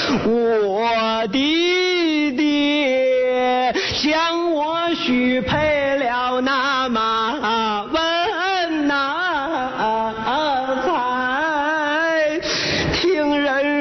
我的爹将我许配了那么